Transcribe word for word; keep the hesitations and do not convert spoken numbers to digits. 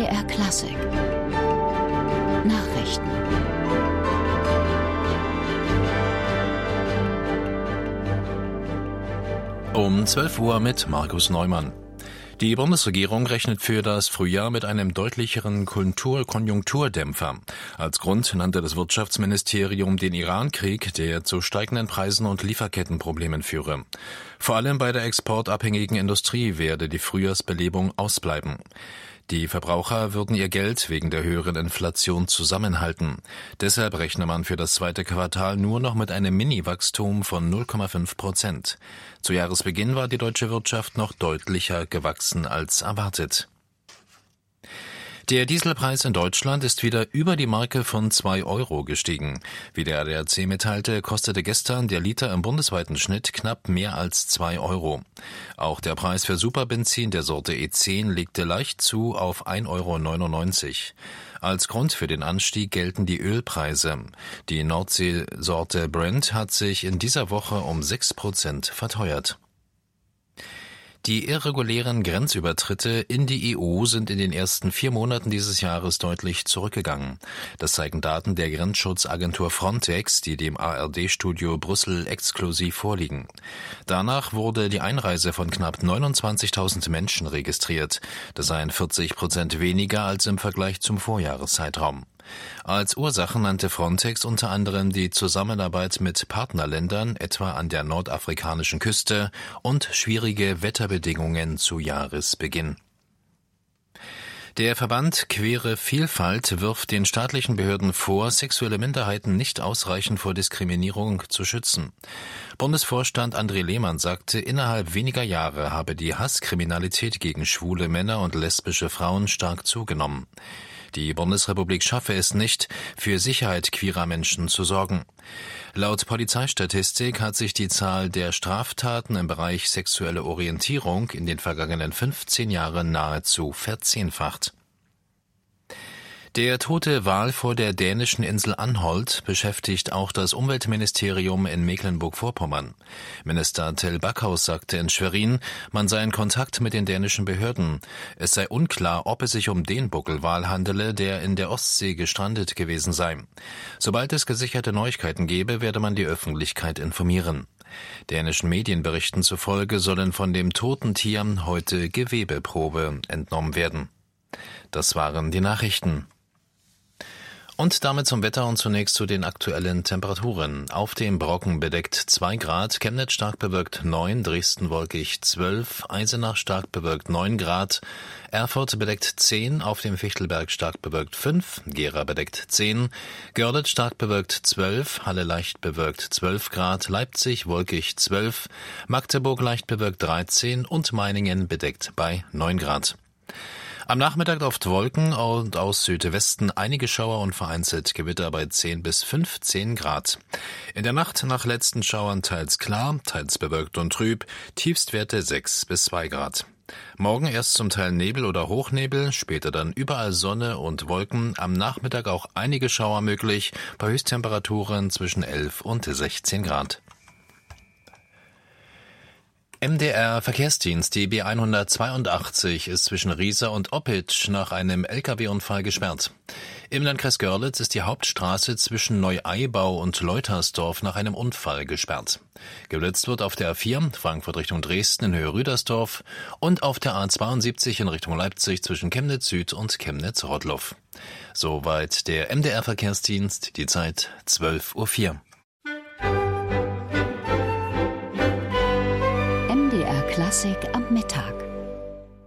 R Klassik Nachrichten. Um zwölf Uhr mit Markus Neumann. Die Bundesregierung rechnet für das Frühjahr mit einem deutlicheren Konjunkturdämpfer. Als Grund nannte das Wirtschaftsministerium den Iran-Krieg, der zu steigenden Preisen und Lieferkettenproblemen führe. Vor allem bei der exportabhängigen Industrie werde die Frühjahrsbelebung ausbleiben. Die Verbraucher würden ihr Geld wegen der höheren Inflation zusammenhalten. Deshalb rechne man für das zweite Quartal nur noch mit einem Mini-Wachstum von null Komma fünf Prozent. Zu Jahresbeginn war die deutsche Wirtschaft noch deutlicher gewachsen als erwartet. Der Dieselpreis in Deutschland ist wieder über die Marke von zwei Euro gestiegen. Wie der A D A C mitteilte, kostete gestern der Liter im bundesweiten Schnitt knapp mehr als zwei Euro. Auch der Preis für Superbenzin der Sorte E zehn legte leicht zu auf ein Euro neunundneunzig. Als Grund für den Anstieg gelten die Ölpreise. Die Nordsee-Sorte Brent hat sich in dieser Woche um sechs Prozent verteuert. Die irregulären Grenzübertritte in die E U sind in den ersten vier Monaten dieses Jahres deutlich zurückgegangen. Das zeigen Daten der Grenzschutzagentur Frontex, die dem A R D-Studio Brüssel exklusiv vorliegen. Danach wurde die Einreise von knapp neunundzwanzigtausend Menschen registriert. Das seien vierzig Prozent weniger als im Vergleich zum Vorjahreszeitraum. Als Ursachen nannte Frontex unter anderem die Zusammenarbeit mit Partnerländern, etwa an der nordafrikanischen Küste, und schwierige Wetterbedingungen zu Jahresbeginn. Der Verband Queere Vielfalt wirft den staatlichen Behörden vor, sexuelle Minderheiten nicht ausreichend vor Diskriminierung zu schützen. Bundesvorstand André Lehmann sagte, innerhalb weniger Jahre habe die Hasskriminalität gegen schwule Männer und lesbische Frauen stark zugenommen. Die Bundesrepublik schaffe es nicht, für Sicherheit queerer Menschen zu sorgen. Laut Polizeistatistik hat sich die Zahl der Straftaten im Bereich sexuelle Orientierung in den vergangenen fünfzehn Jahren nahezu verzehnfacht. Der tote Wal vor der dänischen Insel Anholt beschäftigt auch das Umweltministerium in Mecklenburg-Vorpommern. Minister Till Backhaus sagte in Schwerin, man sei in Kontakt mit den dänischen Behörden. Es sei unklar, ob es sich um den Buckelwal handele, der in der Ostsee gestrandet gewesen sei. Sobald es gesicherte Neuigkeiten gebe, werde man die Öffentlichkeit informieren. Dänischen Medienberichten zufolge sollen von dem toten Tier heute Gewebeprobe entnommen werden. Das waren die Nachrichten. Und damit zum Wetter und zunächst zu den aktuellen Temperaturen. Auf dem Brocken bedeckt zwei Grad, Chemnitz stark bewölkt neun, Dresden wolkig zwölf, Eisenach stark bewölkt neun Grad, Erfurt bedeckt zehn, auf dem Fichtelberg stark bewölkt fünf, Gera bedeckt zehn, Görlitz stark bewölkt zwölf, Halle leicht bewölkt zwölf Grad, Leipzig wolkig zwölf, Magdeburg leicht bewölkt dreizehn und Meiningen bedeckt bei neun Grad. Am Nachmittag oft Wolken und aus Südwesten einige Schauer und vereinzelt Gewitter bei zehn bis fünfzehn Grad. In der Nacht nach letzten Schauern teils klar, teils bewölkt und trüb, Tiefstwerte sechs bis zwei Grad. Morgen erst zum Teil Nebel oder Hochnebel, später dann überall Sonne und Wolken, am Nachmittag auch einige Schauer möglich, bei Höchsttemperaturen zwischen elf und sechzehn Grad. M D R Verkehrsdienst, die B hundertzweiundachtzig, ist zwischen Riesa und Oppitsch nach einem L K W-Unfall gesperrt. Im Landkreis Görlitz ist die Hauptstraße zwischen Neueibau und Leutersdorf nach einem Unfall gesperrt. Geblitzt wird auf der A vier, Frankfurt Richtung Dresden in Höhe Rüdersdorf, und auf der A zweiundsiebzig in Richtung Leipzig zwischen Chemnitz Süd und Chemnitz Rottloff. Soweit der M D R Verkehrsdienst, die Zeit zwölf Uhr vier. M D R Klassik am Mittag.